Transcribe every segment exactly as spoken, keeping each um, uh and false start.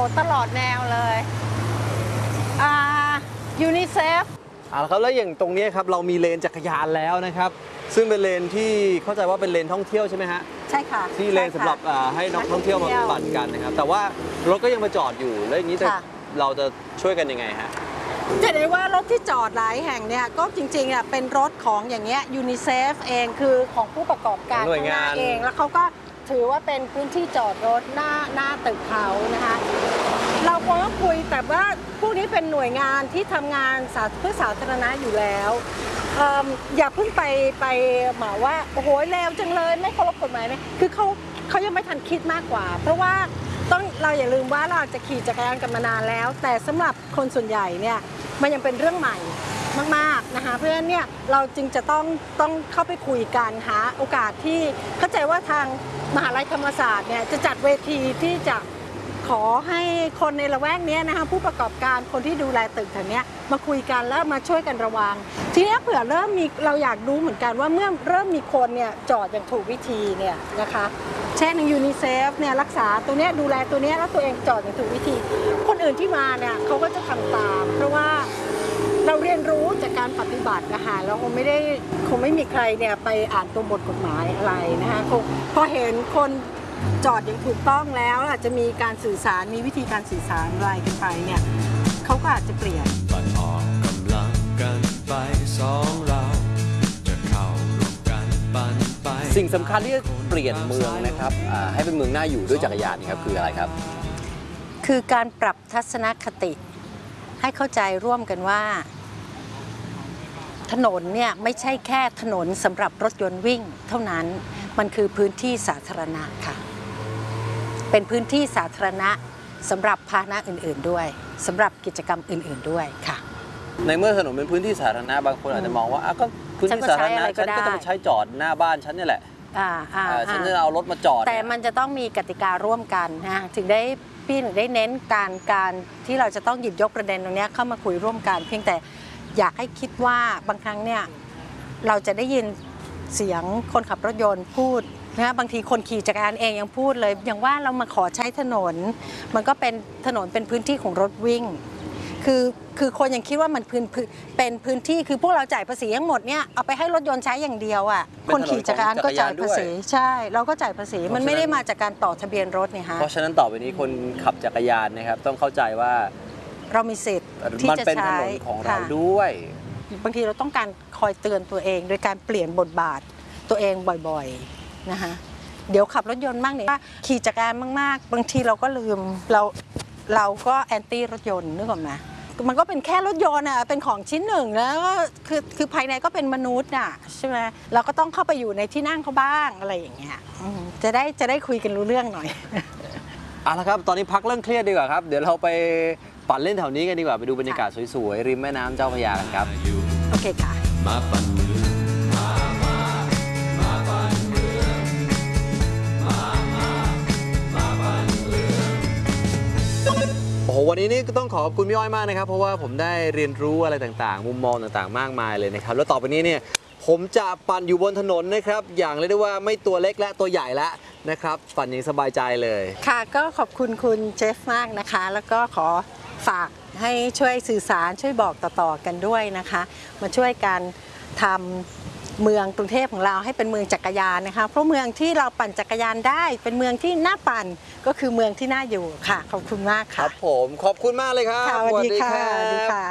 ตลอดแนวเลยอ่ายูนิเซฟเอาละครับแล้วอย่างตรงนี้ครับเรามีเลนจักรยานแล้วนะครับซึ่งเป็นเลนที่เข้าใจว่าเป็นเลนท่องเที่ยวใช่ไหมฮะใช่ค่ะที่เลนสำหรับให้นักท่องเที่ยวมาปั่นกันนะครับแต่ว่ารถก็ยังมาจอดอยู่แล้วอย่างนี้เราจะช่วยกันยังไงฮะจะได้ว่ารถที่จอดหลายแห่งเนี่ยก็จริงๆอ่ะเป็นรถของอย่างเงี้ยยูนิเซฟเองคือของผู้ประกอบการหน่วยงานเองแล้วเขาก็ถือว่าเป็นพื้นที่จอดรถหน้าหน้าตึกเขานะคะเราควรก็คุยแต่ว่าพวกนี้เป็นหน่วยงานที่ทำงานเพื่อสาธารณะอยู่แล้วอย่าเพิ่งไปไปหมาว่าโอ้โหเลวจังเลยไม่เคารพกฎหมายไหมคือเขาเขายังไม่ทันคิดมากกว่าเพราะว่าต้องเราอย่าลืมว่าเราจะขี่จักรยานกันมานานแล้วแต่สำหรับคนส่วนใหญ่เนี่ยมันยังเป็นเรื่องใหม่มากๆนะคะเพราะฉะนั้นเนี่ยเราจึงจะต้องต้องเข้าไปคุยกันหาโอกาสที่เข้าใจว่าทางมหาลัยธรรมศาสตร์เนี่ยจะจัดเวทีที่จะขอให้คนในละแวกนี้นะคะผู้ประกอบการคนที่ดูแลตึกแถวนี้มาคุยกันแล้วมาช่วยกันระวังทีนี้เผื่อเริ่มมีเราอยากรู้เหมือนกันว่าเมื่อเริ่มมีคนเนี่ยจอดอย่างถูกวิธีเนี่ยนะคะเช่นยูนิเซฟเนี่ยรักษาตัวเนี้ยดูแลตัวเนี้ยแล้วตัวเองจอดอย่างถูกวิธีคนอื่นที่มาเนี่ยเขาก็จะทำตามเพราะว่าเราเรียนรู้จากการปฏิบัตินะคะแล้วคงไม่ได้คงไม่มีใครเนี่ยไปอ่านตัวบทกฎหมายอะไรนะคะคงพอเห็นคนจอดอย่างถูกต้องแล้วอาจจะมีการสื่อสารมีวิธีการสื่อสารอะไรกันไปเนี่ยเขาก็อาจจะเปลี่ยนปั่นออกกำลังกันไปสองเราจะเข้าร่วมกันปั่นไปสิ่งสำคัญที่จะเปลี่ยนเมืองนะครับให้เป็นเมืองน่าอยู่ด้วยจักรยานครับคืออะไรครับคือการปรับทัศนคติให้เข้าใจร่วมกันว่าถนนเนี่ยไม่ใช่แค่ถนนสำหรับรถยนต์วิ่งเท่านั้นมันคือพื้นที่สาธารณะค่ะเป็นพื้นที่สาธารณะสำหรับพาหนะอื่นๆด้วยสำหรับกิจกรรมอื่นๆด้วยค่ะในเมื่อถนนเป็นพื้นที่สาธารณะบางคนอาจจะมองว่าก็พื้นที่สาธารณะฉันก็ต้องใช้จอดหน้าบ้านฉันนี่แหละฉันจะเอารถมาจอดแต่มันจะต้องมีกติการ่วมกันนะถึงได้พี่ถึงได้เน้นการการที่เราจะต้องหยิบยกประเด็นตรงนี้เข้ามาคุยร่วมกันเพียงแต่อยากให้คิดว่าบางครั้งเนี่ยเราจะได้ยินเสียงคนขับรถยนต์พูดนะบางทีคนขี่จักรยานเองยังพูดเลยอย่างว่าเรามาขอใช้ถนนมันก็เป็นถนนเป็นพื้นที่ของรถวิ่งคือคือคนยังคิดว่ามันพื้นเป็นพื้นที่คือพวกเราจ่ายภาษีทั้งหมดเนี่ยเอาไปให้รถยนต์ใช้อย่างเดียวอ่ะคนขี่จักรยานก็จ่ายภาษีใช่เราก็จ่ายภาษีมันไม่ได้มาจากการต่อทะเบียนรถเนี่ยฮะเพราะฉะนั้นต่อไปนี้คนขับจักรยานนะครับต้องเข้าใจว่าเรามีสิทธิ์ที่จะใช้มันเป็นถนนของเราด้วยบางทีเราต้องการคอยเตือนตัวเองโดยการเปลี่ยนบทบาทตัวเองบ่อยๆนะคะเดี๋ยวขับรถยนต์มากเนี่ยขี่จักรยานมากๆบางทีเราก็ลืมเราเราก็แอนตี้รถยนต์นึกออกไหมมันก็เป็นแค่รถยนต์อ่ะเป็นของชิ้นหนึ่งแล้วก็คือคือภายในก็เป็นมนุษย์อ่ะใช่ไหมเราก็ต้องเข้าไปอยู่ในที่นั่งเขาบ้างอะไรอย่างเงี้ยจะได้จะได้คุยกันรู้เรื่องหน่อยเอาละครับตอนนี้พักเรื่องเครียดดีกว่าครับเดี๋ยวเราไปปั่นเล่นแถวนี้กันดีกว่าไปดูบรรยากาศสวยๆริมแม่น้ำเจ้าพระยากันครับโอเคค่ะมาปั่นเมืองมามามาปั่นเมืองมามามาปั่นเมืองโอ้โหวันนี้นี่ก็ต้องขอบคุณพี่อ้อยมากนะครับเพราะว่าผมได้เรียนรู้อะไรต่างๆมุมมองต่างๆมากมายเลยนะครับแล้วต่อไปนี้เนี่ยผมจะปั่นอยู่บนถนนนะครับอย่างเรียกได้ว่าไม่ตัวเล็กและตัวใหญ่แล้วนะครับปั่นอย่างสบายใจเลยค่ะก็ขอบคุณคุณเจฟมากนะคะแล้วก็ขอฝากให้ช่วยสื่อสารช่วยบอกต่อๆกันด้วยนะคะมาช่วยกันทำเมืองกรุงเทพของเราให้เป็นเมืองจักรยานนะคะเพราะเมืองที่เราปั่นจักรยานได้เป็นเมืองที่น่าปั่นก็คือเมืองที่น่าอยู่ค่ะขอบคุณมากค่ะครับผมขอบคุณมากเลยครับสวัสดีค่ะสวัสดีค่ะ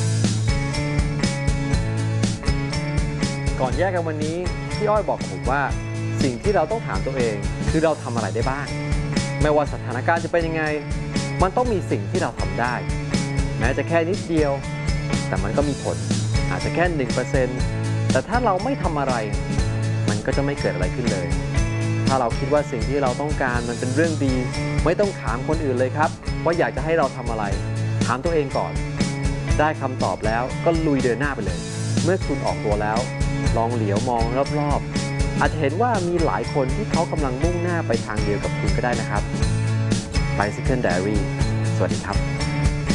ก่อนแยกกันวันนี้พี่อ้อยบอกกับผมว่าสิ่งที่เราต้องถามตัวเองคือเราทำอะไรได้บ้างไม่ว่าสถานการณ์จะเป็นยังไงมันต้องมีสิ่งที่เราทำได้แม้จะแค่นิดเดียวแต่มันก็มีผลอาจจะแค่ หนึ่งเปอร์เซ็นต์ แต่ถ้าเราไม่ทำอะไรมันก็จะไม่เกิดอะไรขึ้นเลยถ้าเราคิดว่าสิ่งที่เราต้องการมันเป็นเรื่องดีไม่ต้องถามคนอื่นเลยครับว่าอยากจะให้เราทำอะไรถามตัวเองก่อนได้คำตอบแล้วก็ลุยเดินหน้าไปเลยเมื่อคุณออกตัวแล้วลองเหลียวมองรอบๆอาจจะเห็นว่ามีหลายคนที่เขากำลังมุ่งหน้าไปทางเดียวกับคุณก็ได้นะครับ Bicycle Diary สวัสดีครับ